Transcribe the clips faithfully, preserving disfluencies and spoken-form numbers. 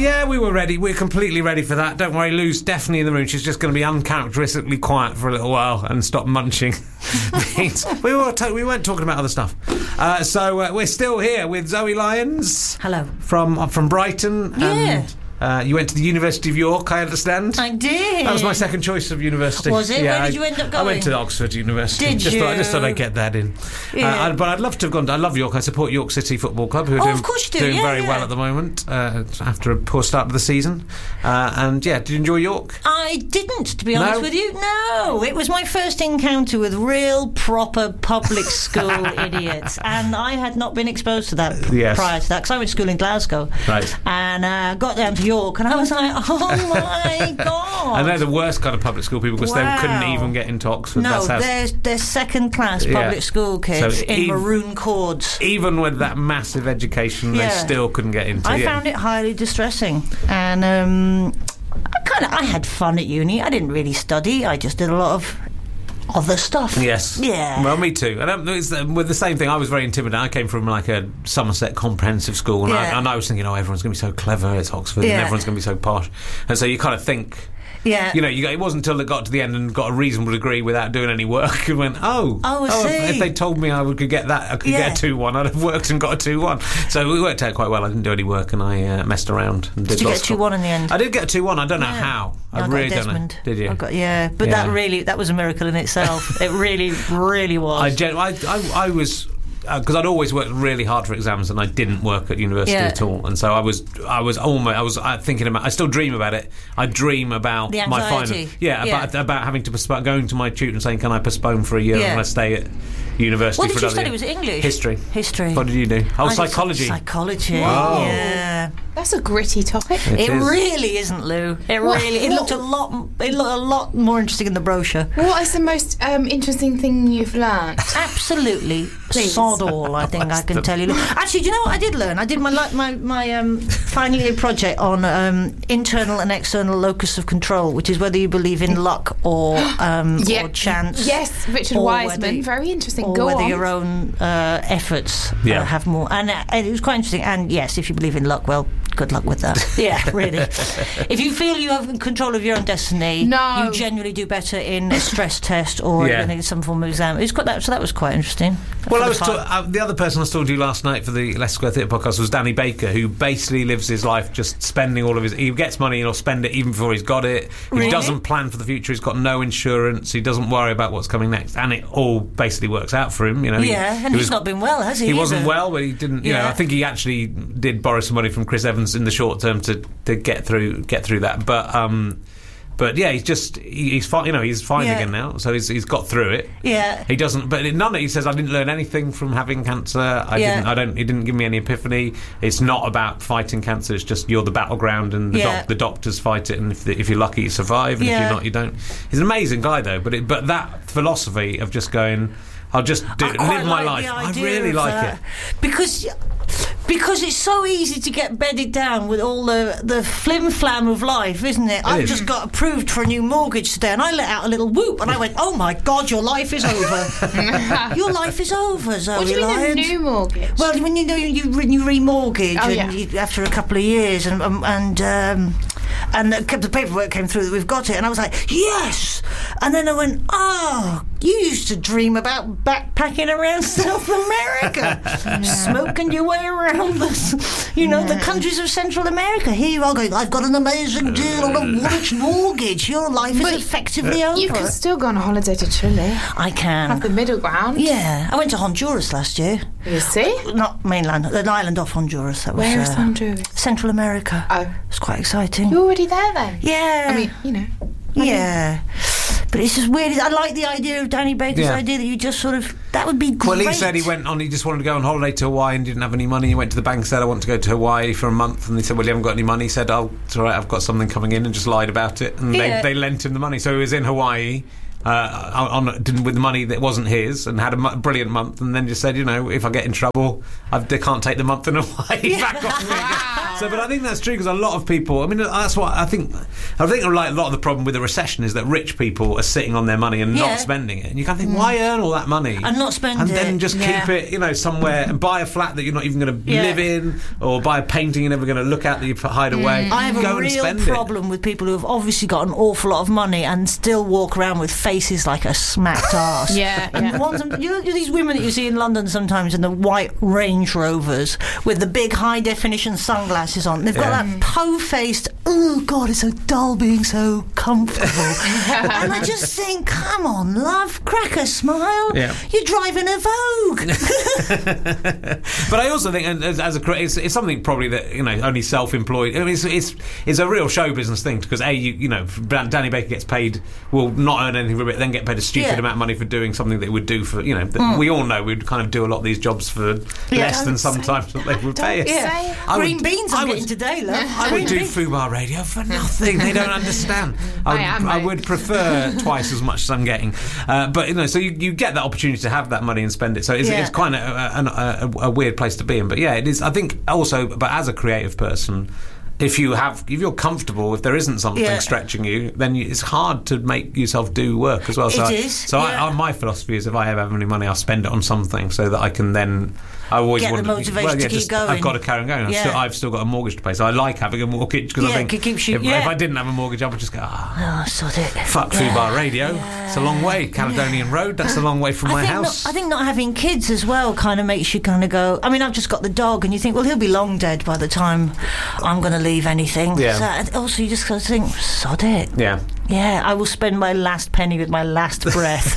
yeah, we were ready. We were completely ready for that. Don't worry, Lou's definitely in the room. She's just going to be uncharacteristically quiet for a little while and stop munching beans. we, were to- we weren't talking about other stuff. Uh, so uh, we're still here with Zoe Lyons. Hello. From, uh, from Brighton. Yeah. And, Uh, you went to the University of York, I understand. I did. That was my second choice of university. Was it? Yeah, Where did I, you end up going? I went to Oxford University. Did just you? Thought, I just thought I'd get that in. Yeah. Uh, I, but I'd love to have gone. To, I love York. I support York City Football Club, who are Oh, doing, of course you do. doing Yeah, very yeah. well at the moment uh, after a poor start to the season. Uh, and yeah, did you enjoy York? I didn't, to be honest No? with you. No, it was my first encounter with real, proper public school idiots, and I had not been exposed to that p- Yes. prior to that because I went to school in Glasgow. Right. And uh, got down to York, and I was like, oh my god! And they're the worst kind of public school people because Wow. they couldn't even get into Oxford. No, That's how, they're, they're second-class Yeah. public school kids So in ev- maroon cords. even with that massive education, Yeah. they still couldn't get into I it. found it highly distressing, and um, I kind of I had fun at uni. I didn't really study. I just did a lot of other stuff. Yes. Yeah. Well, me too. And um, it's, um, with the same thing, I was very intimidated. I came from like a Somerset comprehensive school, and, Yeah. I, and I was thinking, oh, everyone's going to be so clever. It's Oxford, Yeah. and everyone's going to be so posh. And so you kind of think. Yeah. You know, you, it wasn't until it got to the end and got a reasonable degree without doing any work and went, oh, Oh, I if, see. if they told me I would, could get that, I could Yeah. get a two one, I'd have worked and got a two one. So it worked out quite well. I didn't do any work and I uh, messed around and did Did you lots get a of- two one in the end? I did get a two one. I don't know Yeah. how. I, I, got really a don't know. Desmond. Did you? I got, yeah, but Yeah. that really that was a miracle in itself. It really, really was. I, gen- I, I, I was because uh, I'd always worked really hard for exams and I didn't work at university Yeah. at all, and so I was I was almost I was uh, thinking about I still dream about it. I dream about The my final anxiety. yeah, Yeah. about about having to postpone, going to my tutor and saying, can I postpone for a year Yeah. and I stay at university What for did you another study? year. Was it English? History. History. What did you do? Oh, I did psychology. Psychology. Wow. Yeah. That's a gritty topic. It It, is. really isn't, Lou. It What- really. It what- looked a lot. It looked a lot more interesting in the brochure. What is the most um, interesting thing you've learnt? Absolutely Please. sod all. I think I can tell you. Actually, do you know what I did learn? I did my li- my my um, final year project on um, internal and external locus of control, which is whether you believe in luck or um, Yeah. or chance. Yes, Richard or Wiseman. whether- Very interesting. Or Go whether on. your own uh, efforts Yeah. uh, have more. And, uh, and it was quite interesting. And yes, if you believe in luck, well, good luck with that. Yeah, really. If you feel you have control of your own destiny, No. you genuinely do better in a stress test or Yeah. in some form of exam. It was quite that, so that was quite interesting. Well, For I the was time. ta- uh, the other person I was talking to last night for the Leicester Square Theatre podcast was Danny Baker, who basically lives his life just spending all of his. He gets money and he'll spend it even before he's got it. He Really? doesn't plan for the future. He's got no insurance. He doesn't worry about what's coming next, and it all basically works out for him. You know. He- Yeah, and he he's was- not been well, has he? He wasn't either? well, but he didn't. You know, Yeah. I think he actually did borrow some money from Chris Evans in the short term to, to get through get through that. But um, but yeah, he's just he, he's fine. You know, he's fine Yeah. again now. So he's he's got through it. Yeah. He doesn't, but none of it. He says, I didn't learn anything from having cancer. I Yeah. didn't. I don't. He didn't give me any epiphany. It's not about fighting cancer. It's just you're the battleground, and the, Yeah. doc, the doctors fight it. And if, the, if you're lucky, you survive, and if Yeah. you're not, you don't. He's an amazing guy, though. But it, but that philosophy of just going, I'll just do, I live quite my like life. the I idea really of like that. it. because because it's so easy to get bedded down with all the the flim flam of life, isn't it? I've is. just got approved for a new mortgage today, and I let out a little whoop, and I went, "Oh my God, your life is over! Your life is over, Zoe What do you mean a Lyons." new mortgage? Well, when you know you re- you remortgage Oh, and yeah. you, after a couple of years, and um, and um, and the, the paperwork came through that we've got it, and I was like, yes. And then I went, oh, you used to dream about backpacking around South America, smoking your way around the, you know, the countries of Central America. Here you are going, I've got an amazing deal on a large mortgage. Your life is But effectively over. you can still go on a holiday to Chile. I can. Have the middle ground. Yeah, I went to Honduras last year. You see? Not mainland, an island off Honduras. That was Where is uh, Honduras? Central America. Oh. It's quite exciting. You're already there then? Yeah. I mean, you know. yeah. But it's just weird. I like the idea of Danny Baker's Yeah. idea that you just sort of, that would be great. Well, he said he went on. He just wanted to go on holiday to Hawaii and didn't have any money. He went to the bank and said, "I want to go to Hawaii for a month." And they said, "Well, you haven't got any money." He said, "Oh, it's all right. I've got something coming in," and just lied about it. And Yeah. they, they lent him the money. So he was in Hawaii uh, on, on didn't- with money that wasn't his, and had a mu- brilliant month. And then just said, "You know, if I get in trouble, I've, they can't take the month in Hawaii back off me." So, but I think that's true because a lot of people. I mean, that's what I think. I think like a lot of the problem with the recession is that rich people are sitting on their money and Yeah. not spending it. And you kind of think, why earn all that money And not spend and it. then just Yeah. keep it, you know, somewhere and buy a flat that you're not even going to Yeah. live in, or buy a painting you're never going to look at that you hide away. I have Go a and real spend problem with people who have obviously got an awful lot of money and still walk around with faces like a smacked arse. Yeah, And yeah. the ones, you know, these women that you see in London sometimes in the white Range Rovers with the big high definition sunglasses on. They've got Yeah. that po-faced, oh God, it's so dull being so comfortable. And I just think, come on, love, crack a smile. Yeah. You're driving a Vogue. But I also think, and as, as a cre- it's, it's something probably that you know only self-employed. I mean, it's it's, it's a real show business thing because a you, you know Dan- Danny Baker gets paid, will not earn anything for it, then get paid a stupid Yeah. amount of money for doing something that he would do for you know. That We all know we'd kind of do a lot of these jobs for less than Don't sometimes say what they would pay us. Don't Yeah. say I Green would- beans I I'm would- getting today, love. I would Green do beans. Fubar Radio for nothing. They don't understand. I would, I am, I mate. would prefer twice as much as I'm getting. Uh, but you know, so you, you get that opportunity to have that money and spend it. So it's, Yeah. it's quite a, a, a, a weird place to be in. But yeah, it is. I think also, but as a creative person. If you have, if you're comfortable, if there isn't something Yeah. stretching you, then you, it's hard to make yourself do work as well. So It I, is, So yeah. I, I, my philosophy is, if I ever have any money, I'll spend it on something so that I can then. I always Get the want motivation well, yeah, to keep just, going. I've got to carry on going. I've, Yeah. still, I've still got a mortgage to pay, so I like having a mortgage because Yeah, I think it keeps you- if, yeah. if I didn't have a mortgage, I would just go, ah, Oh, sod it. fuck Fubar Radio. It's a long way. Caledonian Road. That's a long way from I my think house. Not, I think not having kids as well kind of makes you kind of go. I mean, I've just got the dog, and you think, well, he'll be long dead by the time I'm going to leave anything. Yeah. So, and also, you just got to think, sod it. yeah. Yeah, I will spend my last penny with my last breath.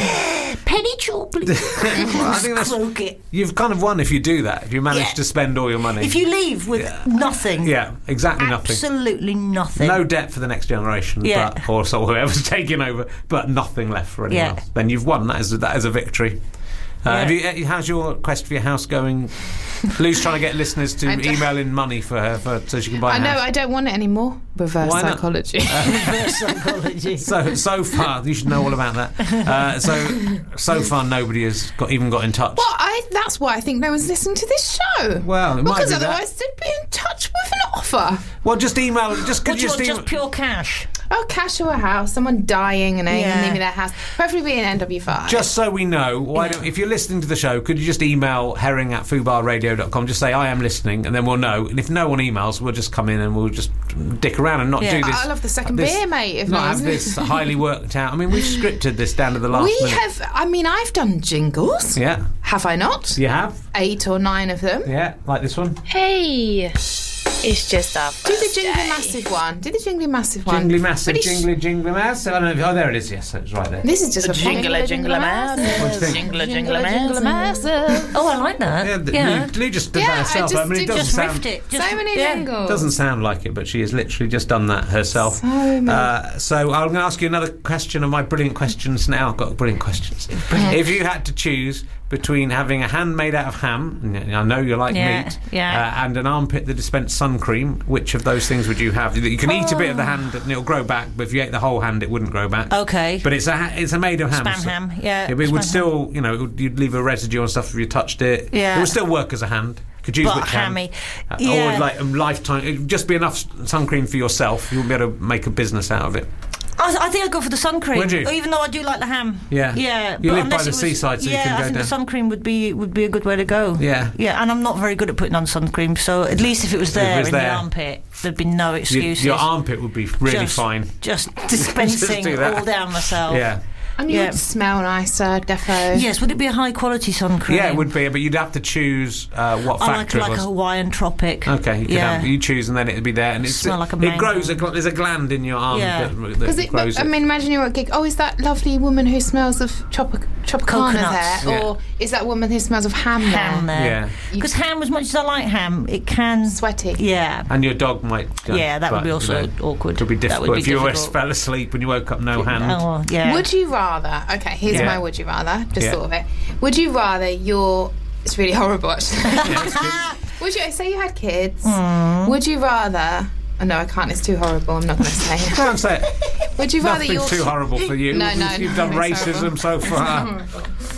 Penny chop, please. Well, I think that's Croak it. you've kind of won if you do that. If you manage Yeah. to spend all your money. If you leave with nothing, yeah, exactly nothing. absolutely nothing. No debt for the next generation, Yeah. but, or so whoever's taking over, but nothing left for anyone Yeah. else. Then you've won. That is that is a victory. Uh, Yeah. have you, uh, how's your quest for your house going? Lou's trying to get listeners to I d- email in money for her for, so she can buy a I know, house. I don't want it anymore. Reverse Why not? psychology. Reverse psychology. So so far, you should know all about that. Uh, so so far, nobody has got even got in touch. Well, I, that's why I think no one's listening to this show. Well, it might because be that. otherwise they'd be in touch with an offer. Well, just email. Just What do you just want, email. just pure cash? Oh, cash or a house, someone dying and Yeah. yeah. leaving their house, preferably be in N W five. Just so we know, why don't, if you're listening to the show, could you just email herring at fubar radio dot com? Just say, I am listening, and then we'll know. And if no one emails, we'll just come in and we'll just dick around and not Yeah. do this. I'll have the second this- beer, mate, if not no have one's- this highly worked out. I mean, we've scripted this down to the last we minute. have, I mean, I've done jingles. Yeah. Have I not? You have? Eight or nine of them. Yeah, like this one. Hey, it's just our Do the first jingly day. massive one. Do the jingly massive one. Jingly massive, Really sh- jingly, jingly massive. I don't know. If, oh, there it is. Yes, it's right there. This is just a Jingle a jingle a mouse. What do you think? Jingle a jingle jingle a jingle mouse. massive. Oh, I like that. Yeah, th- Yeah. Lou, Lou just did Yeah, that I herself. just I mean, it did- doesn't Just sound. riffed it. Just, So many yeah. jingles. Doesn't sound like it, but she has literally just done that herself. So many. Uh, so I'm going to ask you another question of my brilliant questions now. I've got brilliant questions. If you had to choose between having a hand made out of ham, and I know you like Yeah, meat, yeah. uh, and an armpit that dispensed sun cream, which of those things would you have? You can eat a bit of the hand and it'll grow back, but if you ate the whole hand, it wouldn't grow back. Okay. But it's a ha- it's a made of ham. Spam so- ham, yeah, It, would spam still, you know, it would, you'd leave a residue on stuff if you touched it. Yeah. It would still work as a hand. Could use But which hand. hammy. Uh, Yeah. Or like a lifetime. It'd just be enough sun cream for yourself. You wouldn't be able to make a business out of it. I, I think I'd go for the sun cream. Would you? Even though I do like the ham. Yeah. Yeah. You but live by unless the it was- seaside, so you yeah, can I go think down. the sun cream would be would be a good way to go. Yeah. Yeah, and I'm not very good at putting on sun cream, so at least if it was If it there was in there. the armpit, there'd be no Your, excuses. your armpit would be really Just- fine. Just dispensing do that. all down myself. Yeah. And you Yeah. would smell nicer, defo. Yes, would it be a high quality sun cream? Yeah, it would be, but you'd have to choose uh, what I like factory like it a was. Hawaiian tropic. Okay, you, could Yeah. have, you choose and then it'd be there, and it's, Smell like a it mango. grows. A, gl- there's a gland in your arm Yeah. that, that Because it, grows but, I it. mean, imagine you're at a gig. Oh, is that lovely woman who smells of Tropic- Tropicana Coconuts. there? Yeah. Or is that woman who smells of ham, Ham there? there. Yeah. Because ham, as much as I like ham, it can. Sweaty. Yeah. And your dog might. Go, Yeah, that would but, be also you know, awkward. Could be That difficult would be if you difficult. fell asleep when you woke up, no hand. Oh, well, yeah. Would you rather? Okay, here's Yeah. my would you rather. Just Yeah. thought of it. Would you rather your? It's really horrible, actually. Yeah, that's good. Would you say you had kids? Mm. Would you rather? Oh, no, I can't. It's too horrible. I'm not going to say it. Can't say it. Would you rather Nothing's your? too horrible for you. No, no, You've no, done it's racism horrible. so far.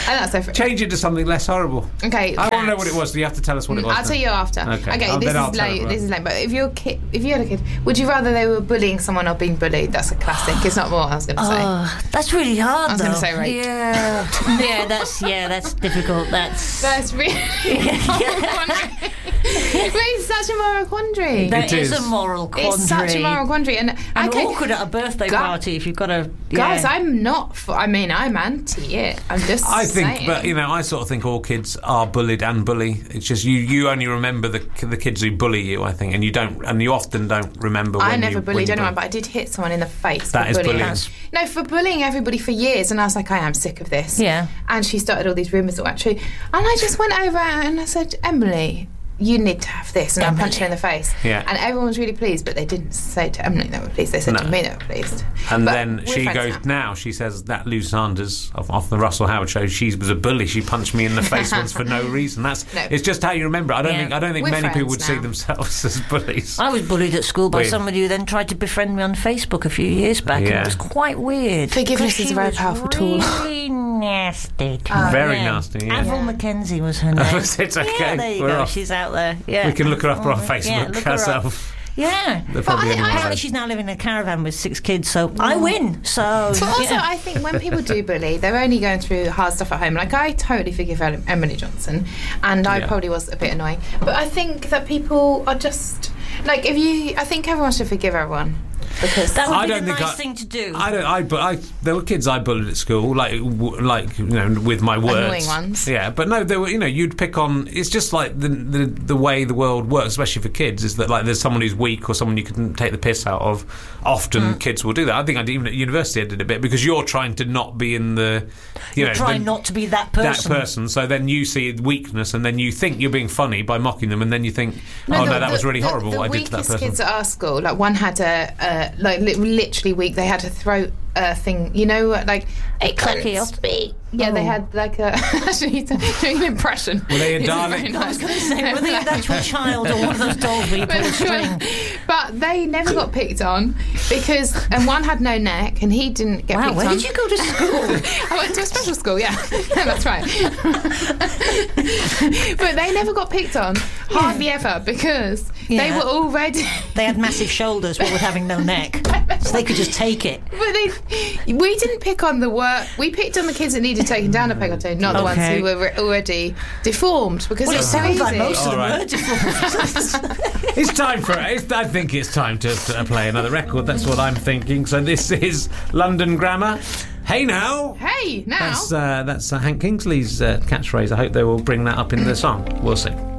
that's so. Change it to something less horrible. Okay. I want to know what it was. So you have to tell us what it was. I'll then. tell you after. Okay. Okay. Oh, this then I'll is tell late. it. This is late. But if you're a kid, if you had a kid, would you rather they were bullying someone or being bullied? That's a classic. It's not what I was going to say. Oh, that's really hard. I was though. gonna say rape. Yeah, yeah, that's yeah, that's difficult. That's That's really. But it's such a moral quandary. that It is. is. a moral quandary. It's such a moral quandary, and, and okay, awkward at a birthday Gu- party if you've got a yeah. guys, I'm not. For, I mean, I'm anti it. I'm just. I think, saying. but you know, I sort of think all kids are bullied and bully. It's just you. You only remember the the kids who bully you, I think, and you don't, and you often don't remember. When I never you, bullied when you anyone, bully. but I did hit someone in the face. That for is bullying. bullying. No, for bullying everybody for years, and I was like, I am sick of this. Yeah. And she started all these rumours that weren't true, and I just went over and I said, Emily, you need to have this, and I punched her in the face. Yeah. And everyone was really pleased, but they didn't say to Emily they were pleased. They said No. to me they were pleased. And But then we're she friends goes now. She says that Lou Sanders off, off the Russell Howard show. She was a bully. She punched me in the face once for no reason. That's No. it's just how you remember it. I don't Yeah. think I don't think We're many people friends would see now. themselves as bullies. I was bullied at school by Weird. somebody who then tried to befriend me on Facebook a few years back, and Yeah. it was quite weird. Forgiveness 'cause is she a very was powerful tool. Really nasty. to Oh, me. Very Yeah. nasty. Yeah. Avril Yeah. Mackenzie was her name. It's okay. Yeah, there you We're go. off. She's out there. Yeah. We can look her up on Yeah, Facebook look her up. herself. Yeah. They're probably I- in one of Apparently those. she's now living in a caravan with six kids, so I win. So But also, yeah. I think when people do bully, they're only going through hard stuff at home. Like, I totally forgive Em- Emily Johnson, and I Yeah. probably was a bit annoying. But I think that people are just like, if you, I think everyone should forgive everyone because that would I be don't the think nice I- thing to do. I don't. I but I there were kids I bullied at school, like w- like you know, with my words. Annoying ones. Yeah, but no, there were you know you'd pick on. It's just like the, the the way the world works, especially for kids, is that like there's someone who's weak or someone you can take the piss out of. Often kids will do that. I think I did, even at university I did a bit because you're trying to not be in the you know Try the- not to be that that person. person. So then you see weakness, and then you think you're being funny by mocking them, and then you think, oh no, the- that was the- really the- horrible. The what I did to that weakest person. kids at our school, like one had a, uh, like li- literally weak. They had a throat uh, thing, you know, like it couldn't Tracheostomy. speak. Yeah, they Oh. had like a actually doing an impression. Were they a It's Dalek? very nice. Say, were they an actual child or one of those dolls where you pull a string? But they never got picked on because, and one had no neck, and he didn't get Wow, picked where on. did you go to school? I went to a special school, yeah. That's right. But they never got picked on, hardly ever, because they Yeah. were already. They had massive shoulders, but with having no neck, so they could just take it. But they, we didn't pick on the work. We picked on the kids that needed taken down a peg or two, not the ones Okay. who were re- already deformed, because Well, it it's so sounds easy. like most of them All right. were deformed. It's time for it. I think it's time to, to play another record. That's what I'm thinking. So this is London Grammar. Hey now. Hey, now. That's uh, that's uh, Hank Kingsley's uh, catchphrase. I hope they will bring that up in the song. We'll see.